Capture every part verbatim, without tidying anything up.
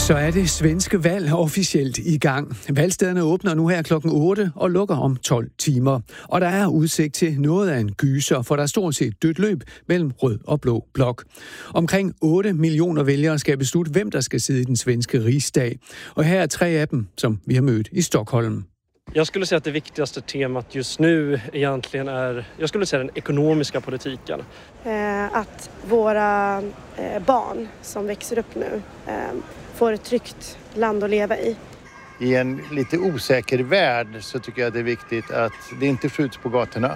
Så er det svenske valg officielt i gang. Valgstederne åbner nu her klokken otte og lukker om tolv timer. Og der er udsigt til noget af en gyser, for der er stort set dødt løb mellem rød og blå blok. Omkring otte millioner vælgere skal beslutte, hvem der skal sidde i den svenske rigsdag. Og her er tre af dem, som vi har mødt i Stockholm. Jag skulle säga att det viktigaste temat just nu egentligen är, jag skulle säga den ekonomiska politiken. Eh, att våra eh, barn som växer upp nu eh, får ett tryggt land att leva i. I en lite osäker värld så tycker jag det är viktigt att det inte skjuts på gatorna.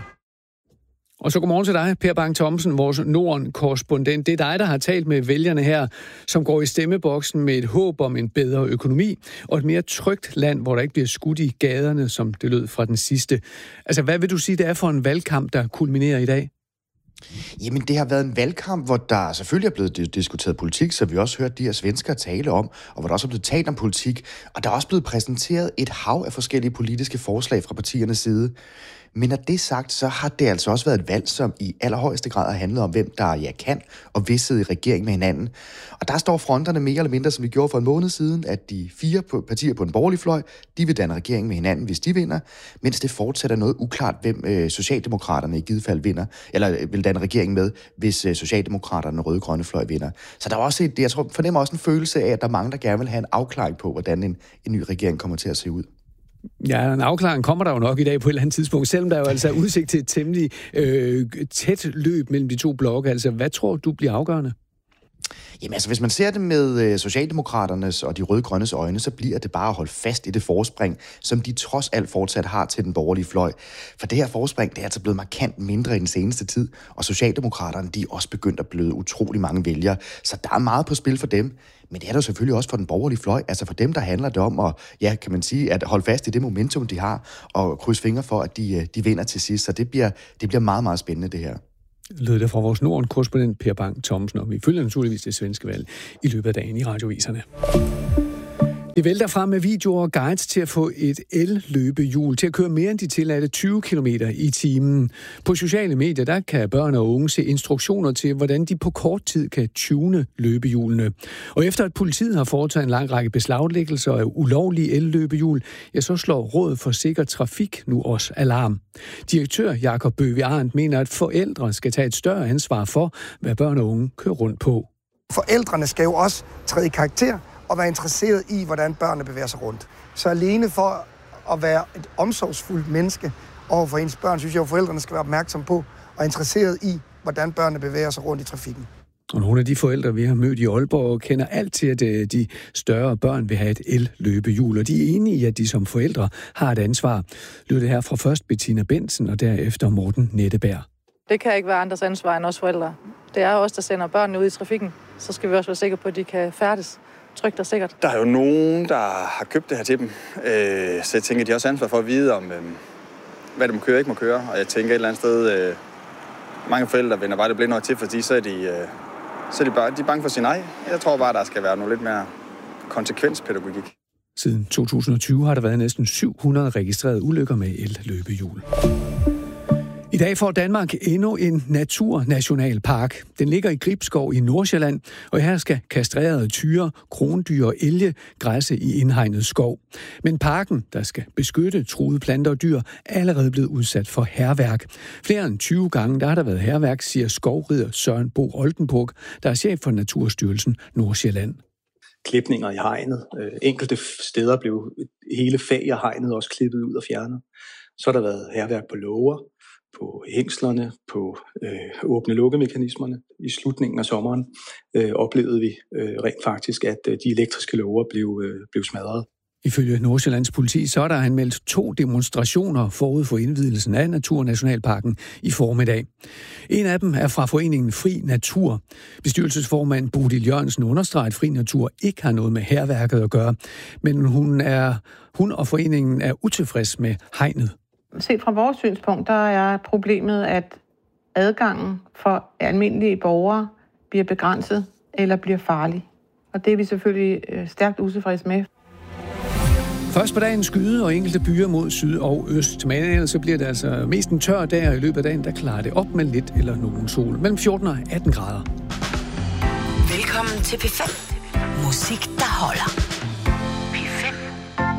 Og så godmorgen til dig, Per Bang Thomsen, vores Norden-korrespondent. Det er dig, der har talt med vælgerne her, som går i stemmeboksen med et håb om en bedre økonomi og et mere trygt land, hvor der ikke bliver skudt i gaderne, som det lød fra den sidste. Altså, hvad vil du sige, det er for en valgkamp, der kulminerer i dag? Jamen, det har været en valgkamp, hvor der selvfølgelig er blevet diskuteret politik, så vi også hørt de her svenskere tale om, og hvor der også er blevet talt om politik, og der er også blevet præsenteret et hav af forskellige politiske forslag fra partiernes side. Men når det er sagt, så har det altså også været et valg, som i allerhøjeste grad har handlet om, hvem der ja, kan og vil sidde i regering med hinanden. Og der står fronterne mere eller mindre, som vi gjorde for en måned siden, at de fire partier på den borgerlige fløj, de vil danne regering med hinanden, hvis de vinder, mens det fortsætter noget uklart, hvem øh, Socialdemokraterne i givet fald vinder, eller vil danne regering med, hvis øh, Socialdemokraterne og røde-grønne fløj vinder. Så der er også et, jeg tror, fornemmer også en følelse af, at der er mange, der gerne vil have en afklaring på, hvordan en, en ny regering kommer til at se ud. Ja, en afklaring kommer der jo nok i dag på et eller andet tidspunkt, selvom der jo altså er udsigt til et temmelig øh, tæt løb mellem de to blokke. Altså, hvad tror du bliver afgørende? Jamen altså, hvis man ser det med Socialdemokraternes og de rød-grønnes øjne, så bliver det bare at holde fast i det forspring, som de trods alt fortsat har til den borgerlige fløj. For det her forspring, det er altså blevet markant mindre i den seneste tid, og Socialdemokraterne, de er også begyndt at bløde utrolig mange vælgere, så der er meget på spil for dem. Men det er der selvfølgelig også for den borgerlige fløj. Altså for dem, der handler det om at, ja, kan man sige, at holde fast i det momentum, de har, og krydse fingre for, at de, de vinder til sidst. Så det bliver, det bliver meget, meget spændende, det her. Lød det fra vores Norden-korrespondent Per Bang Thomsen, og vi følger naturligvis det svenske valg i løbet af dagen i radioviserne. Det vælter frem med videoer og guides til at få et el-løbehjul til at køre mere end de tilladte tyve kilometer i timen. På sociale medier der kan børn og unge se instruktioner til, hvordan de på kort tid kan tune løbehjulene. Og efter at politiet har foretaget en lang række beslaglæggelser af ulovlige el-løbehjul, ja, så slår Rådet for Sikker Trafik nu også alarm. Direktør Jakob Bøvig Arndt mener, at forældre skal tage et større ansvar for, hvad børn og unge kører rundt på. Forældrene skal jo også træde i karakter og være interesseret i, hvordan børnene bevæger sig rundt. Så alene for at være et omsorgsfuldt menneske over for ens børn, synes jeg, at forældrene skal være opmærksom på og interesseret i, hvordan børnene bevæger sig rundt i trafikken. Og nogle af de forældre, vi har mødt i Aalborg, kender alt til, at de større børn vil have et el-løbehjul, og de er enige i, at de som forældre har et ansvar. Lyder det her fra først Bettina Bensen og derefter Morten Netteberg. Det kan ikke være andres ansvar end os forældre. Det er os, der sender børnene ud i trafikken. Så skal vi også være sikre på, at de kan færdes trygt og sikkert. Der er jo nogen, der har købt det her til dem. Øh, så jeg tænker, at de har også ansvar for at vide, om øh, hvad de må køre og ikke må køre. Og jeg tænker et eller andet sted, øh, mange forældre vender bare det blinde øje til, fordi så er de, øh, så er de, bare, de er bange for sin egen. Jeg tror bare, der skal være noget lidt mere konsekvenspædagogik. Siden to tusind og tyve har der været næsten syv hundrede registrerede ulykker med el-løbehjul. I dag får Danmark endnu en naturnationalpark. Den ligger i Gribskov i Nordsjælland, og her skal kastrerede tyre, krondyr og elge græsse i indhegnet skov. Men parken, der skal beskytte truede planter og dyr, er allerede blevet udsat for hærværk. Flere end tyve gange der har der været hærværk, siger skovrider Søren Bo Oldenburg, der er chef for Naturstyrelsen Nordsjælland. Klipninger i hegnet. Enkelte steder blev hele fag af hegnet også klippet ud og fjernet. Så har der været hærværk på låger, på hængslerne, på øh, åbne-lukke-mekanismerne. I slutningen af sommeren øh, oplevede vi øh, rent faktisk, at øh, de elektriske låger blev, øh, blev smadret. Ifølge Nordsjællands politi, så er der anmeldt to demonstrationer forud for indvidelsen af Naturnationalparken i formiddag. En af dem er fra foreningen Fri Natur. Bestyrelsesformand Bodil Jørgensen understreger, at Fri Natur ikke har noget med hærværket at gøre, men hun, er, hun og foreningen er utilfreds med hegnet. Set fra vores synspunkt, der er problemet, at adgangen for almindelige borgere bliver begrænset eller bliver farlig. Og det er vi selvfølgelig stærkt utilfredse med. Først på dagen skyde og enkelte byer mod syd og øst. Men ellers så bliver det altså mest en tør dag, og i løbet af dagen, der klarer det op med lidt eller nogen sol. Mellem fjorten og atten grader. Velkommen til P fem. Musik, der holder.